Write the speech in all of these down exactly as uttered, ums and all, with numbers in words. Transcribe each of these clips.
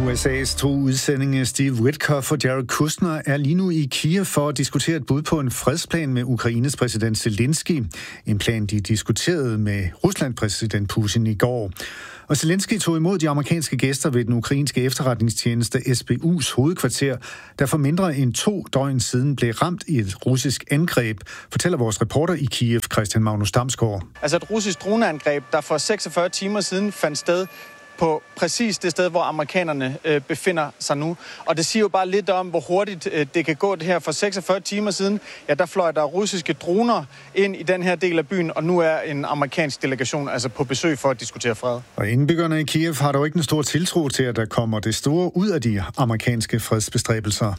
U S A's to udsendinge Steve Witkoff og Jared Kushner er lige nu i Kiev for at diskutere et bud på en fredsplan med Ukraines præsident Zelensky. En plan, de diskuterede med Ruslands præsident Putin i går. Og Zelensky tog imod de amerikanske gæster ved den ukrainske efterretningstjeneste S B U's hovedkvarter, der for mindre end to døgn siden blev ramt i et russisk angreb, fortæller vores reporter i Kiev, Christian Magnus Damsgaard. Altså et russisk droneangreb, der for seksogfyrre timer siden fandt sted på præcis det sted, hvor amerikanerne øh, befinder sig nu. Og det siger jo bare lidt om, hvor hurtigt øh, det kan gå det her. For seksogfyrre timer siden, ja, der fløj der russiske droner ind i den her del af byen, og nu er en amerikansk delegation altså på besøg for at diskutere fred. Og indbyggerne i Kiev har dog ikke en stor tiltro til, at der kommer det store ud af de amerikanske fredsbestræbelser.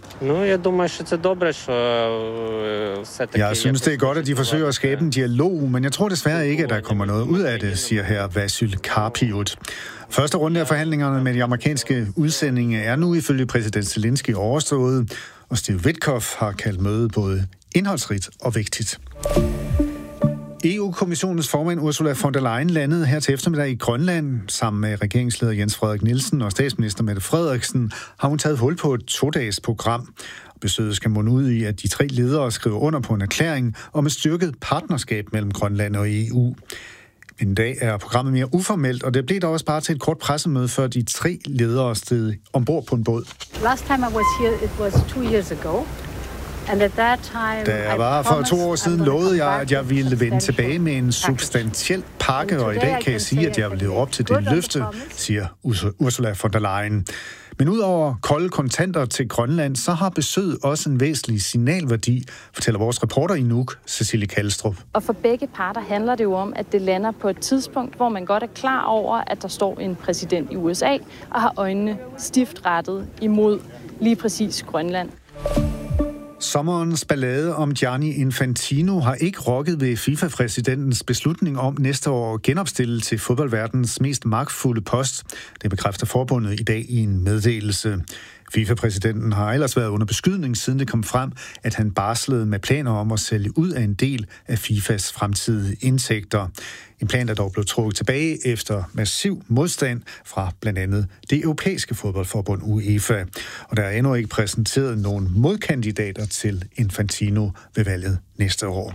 Jeg synes, det er godt, at de forsøger at skabe en dialog, men jeg tror desværre ikke, at der kommer noget ud af det, siger her Vasyl Karpiut. Første runde af forhandlingerne med de amerikanske udsendinge er nu ifølge præsident Zelensky overstået, og Steve Witkoff har kaldt mødet både indholdsrigt og vigtigt. E U-kommissionens formand Ursula von der Leyen landede her til eftermiddag i Grønland. Sammen med regeringsleder Jens Frederik Nielsen og statsminister Mette Frederiksen har hun taget hul på et to-dages program. Besøget skal munde ud i, at de tre ledere skriver under på en erklæring om et styrket partnerskab mellem Grønland og E U. En dag er programmet mere uformelt, og det blev da også bare til et kort pressemøde, før de tre ledere steg ombord på en båd. Last time I was here, it was two years ago. And at that time, da jeg var for to år siden, lovede jeg, at jeg ville vende tilbage med en substantiel pakke, og i dag kan jeg sige, at jeg vil leve op til det løfte, siger Ursula von der Leyen. Men udover kolde kontanter til Grønland, så har besøget også en væsentlig signalværdi, fortæller vores reporter i Nuuk, Cecilie Kalstrup. Og for begge parter handler det jo om, at det lander på et tidspunkt, hvor man godt er klar over, at der står en præsident i U S A og har øjnene stift rettet imod lige præcis Grønland. Sommerens ballade om Gianni Infantino har ikke rokket ved FIFA-præsidentens beslutning om næste år at genopstille til fodboldverdens mest magtfulde post. Det bekræfter forbundet i dag i en meddelelse. FIFA-præsidenten har ellers været under beskydning, siden det kom frem, at han barslede med planer om at sælge ud af en del af FIFAs fremtidige indtægter. En plan, der dog blev trukket tilbage efter massiv modstand fra blandt andet det europæiske fodboldforbund UEFA. Og der er endnu ikke præsenteret nogen modkandidater til Infantino ved valget næste år.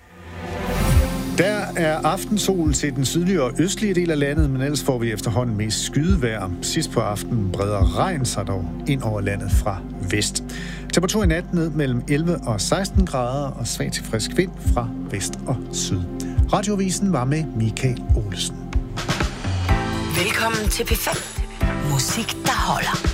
Der er aftensol til den sydlige og østlige del af landet, men ellers får vi efterhånden mest skydevejr. Sidst på aftenen breder regn sig dog ind over landet fra vest. Temperatur i nat ned mellem elleve og seksten grader og svag til frisk vind fra vest og syd. Radioavisen var med Michael Olesen. Velkommen til P fem. Musik, der holder.